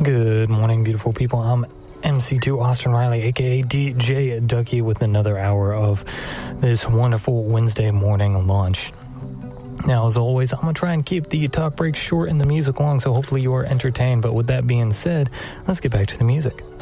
Good morning, beautiful people. I'm MC2 Austin Riley, aka DJ Ducky, with another hour of this wonderful Wednesday morning launch. Now, as always, I'm going to try and keep the talk breaks short and the music long, so hopefully you are entertained. But with that being said, let's get back to the music.